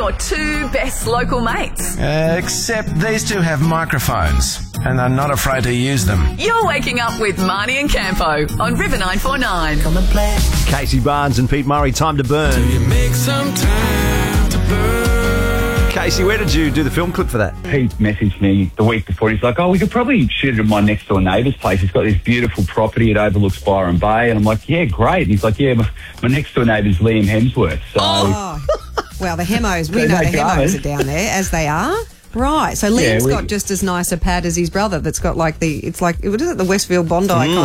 your two best local mates. Except these two have microphones and are not afraid to use them. You're waking up with Marnie and Campo on River 949. Come and play. Casey Barnes and Pete Murray, Time to Burn. You make some time to burn. Casey, where did you do the film clip for that? Pete messaged me the week before. He's like, we could probably shoot it at my next door neighbour's place. He's got this beautiful property. It overlooks Byron Bay. And I'm like, yeah, great. And he's like, yeah, my next door neighbour's Liam Hemsworth. So, Well, the Hemos, we know the Hemos are down there, as they are. Right, so Liam's got just as nice a pad as his brother that's got like what is it, the Westfield Bondi kind